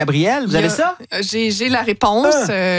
Gabrielle, vous avez ça? J'ai la réponse.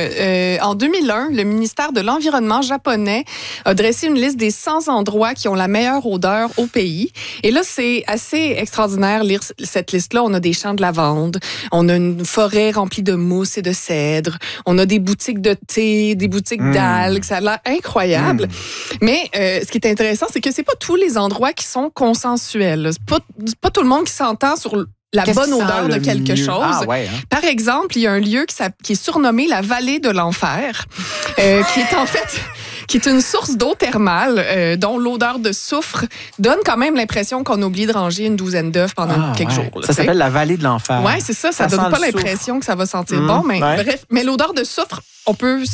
En 2001, le ministère de l'Environnement japonais a dressé une liste des 100 endroits qui ont la meilleure odeur au pays. Et là, c'est assez extraordinaire lire cette liste-là. On a des champs de lavande, on a une forêt remplie de mousse et de cèdre, on a des boutiques de thé, des boutiques d'algues. Ça a l'air incroyable. Mais ce qui est intéressant, c'est que c'est pas tous les endroits qui sont consensuels. C'est pas tout le monde qui s'entend sur la bonne odeur de quelque chose. Ah, ouais, hein? Par exemple, il y a un lieu qui est surnommé la vallée de l'enfer, qui est en fait... qui est une source d'eau thermale dont l'odeur de soufre donne quand même l'impression qu'on a oublié de ranger une douzaine d'œufs pendant quelques jours. Là, ça s'appelle la vallée de l'enfer. Oui, c'est ça. Ça donne pas l'impression que ça va sentir bon. Mais bref, mais l'odeur de soufre, on peut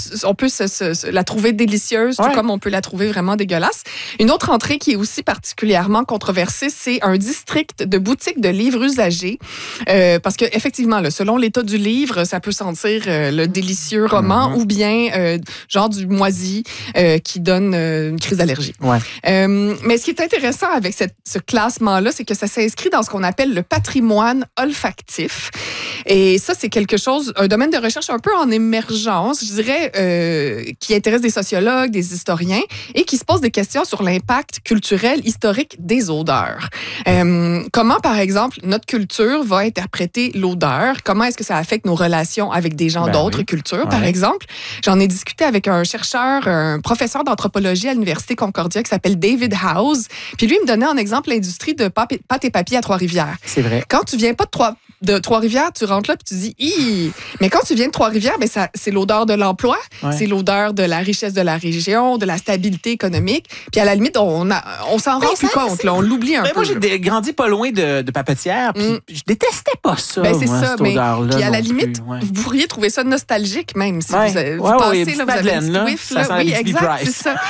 la trouver délicieuse, tout comme on peut la trouver vraiment dégueulasse. Une autre entrée qui est aussi particulièrement controversée, c'est un district de boutiques de livres usagés. Parce que effectivement, là, selon l'état du livre, ça peut sentir le délicieux roman ou bien genre du moisi qui donne une crise d'allergie. Ouais. Mais ce qui est intéressant avec ce classement-là, c'est que ça s'inscrit dans ce qu'on appelle le patrimoine olfactif. Et ça, c'est quelque chose, un domaine de recherche un peu en émergence, je dirais, qui intéresse des sociologues, des historiens, et qui se pose des questions sur l'impact culturel, historique des odeurs. Comment, par exemple, notre culture va interpréter l'odeur? Comment est-ce que ça affecte nos relations avec des gens d'autres cultures, par exemple? J'en ai discuté avec un chercheur, un professeur d'anthropologie à l'Université Concordia qui s'appelle David House. Puis lui, il me donnait en exemple l'industrie de pâte et papier à Trois-Rivières. C'est vrai. Quand tu viens pas de Trois-Rivières, tu rentres là puis tu dis « Hi! » Mais quand tu viens de Trois-Rivières, ben c'est l'odeur de l'emploi, c'est l'odeur de la richesse de la région, de la stabilité économique. Puis à la limite, on s'en rend plus compte, là, on l'oublie un peu. Moi, j'ai grandi pas loin de Papetière, puis je détestais pas ça, c'est ça, cette odeur-là. Puis à la limite, vous pourriez trouver ça nostalgique même. Si vous passez, là, vous avez un petit whiff. Oui, exact, c'est ça.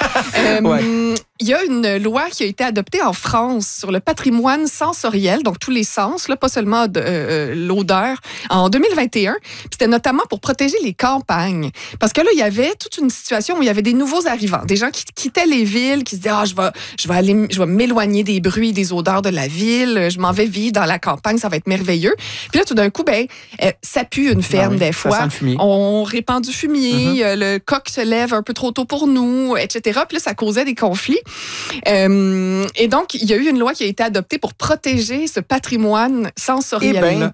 Il y a une loi qui a été adoptée en France sur le patrimoine sensoriel, donc tous les sens, là, pas seulement l'odeur, en 2021. Puis c'était notamment pour protéger les campagnes. Parce que là, il y avait toute une situation où il y avait des nouveaux arrivants, des gens qui quittaient les villes, qui se disaient je vais m'éloigner des bruits, des odeurs de la ville, je m'en vais vivre dans la campagne, ça va être merveilleux. Puis là, tout d'un coup, ça pue une ferme des fois. On répand du fumier, le coq se lève un peu trop tôt pour nous, etc. Puis là, ça causait des conflits. Et donc, il y a eu une loi qui a été adoptée pour protéger ce patrimoine sensoriel-là.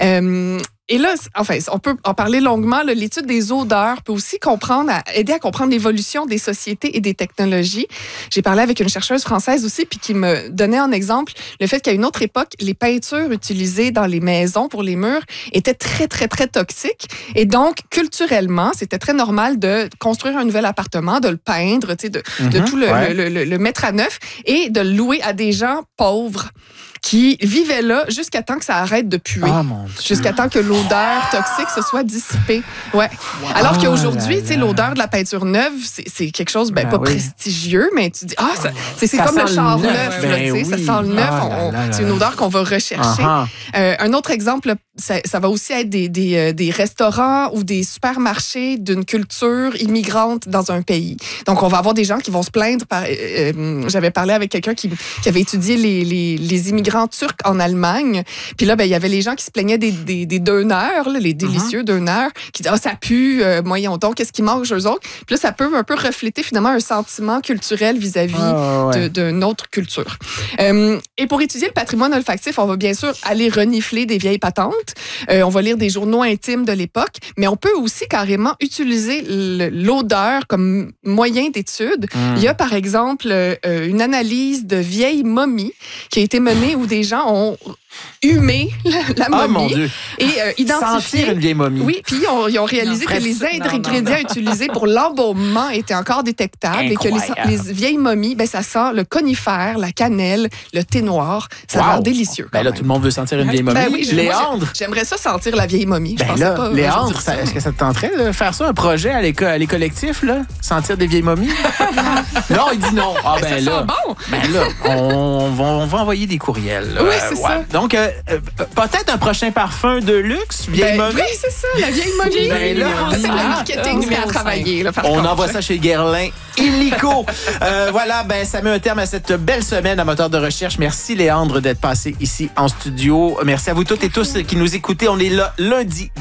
Et là, enfin, on peut en parler longuement. Là, l'étude des odeurs peut aussi aider à comprendre l'évolution des sociétés et des technologies. J'ai parlé avec une chercheuse française aussi, puis qui me donnait en exemple le fait qu'à une autre époque, les peintures utilisées dans les maisons pour les murs étaient très, très, très toxiques. Et donc, culturellement, c'était très normal de construire un nouvel appartement, de le peindre, de tout le mettre à neuf et de le louer à des gens pauvres qui vivaient là jusqu'à temps que ça arrête de puer. Oh, mon Dieu. Jusqu'à temps que l'odeur toxique se soit dissipée. Ouais. Wow. Alors qu'aujourd'hui, l'odeur de la peinture neuve, c'est quelque chose pas prestigieux, mais tu dis c'est comme le char neuf, ça sent le neuf, c'est une odeur qu'on va rechercher. Un autre exemple, ça va aussi être des restaurants ou des supermarchés d'une culture immigrante dans un pays. Donc on va avoir des gens qui vont se plaindre j'avais parlé avec quelqu'un qui avait étudié les immigrants turcs en Allemagne. Puis là, il y avait les gens qui se plaignaient des döners, là, les délicieux döners, qui disaient ça pue, moyen donc, qu'est-ce qu'ils mangent eux autres? Puis là, ça peut un peu refléter finalement un sentiment culturel vis-à-vis d'une autre culture. Et pour étudier le patrimoine olfactif, on va bien sûr aller renifler des vieilles patentes. On va lire des journaux intimes de l'époque, mais on peut aussi carrément utiliser l'odeur comme moyen d'étude. Il y a par exemple une analyse de vieilles momies qui a été menée où des gens ont humé la momie. Mon Dieu. Et identifié. Sentir une vieille momie. Oui, puis ils ont réalisé que les ingrédients utilisés pour l'embaumement étaient encore détectables. Incroyable. Et que les vieilles momies, ça sent le conifère, la cannelle, le thé noir. Ça a l'air délicieux. Là, tout le monde veut sentir une vieille momie. Oui, Léandre. J'aimerais ça sentir la vieille momie. Léandre, est-ce que ça te tenterait de faire ça, un projet à les collectifs, là? Sentir des vieilles momies? Non, il dit non. Ça sent bon. On va envoyer des courriels. Là. Oui, c'est ça. Donc, peut-être un prochain parfum de luxe, vieille momie. Oui, c'est ça, la vieille momie. C'est le marketing qui a travaillé. On envoie ça chez Guerlain illico. Voilà, ça met un terme à cette belle semaine à Moteur de recherche. Merci, Léandre, d'être passé ici en studio. Merci à vous toutes et tous qui nous écoutez. On est là lundi.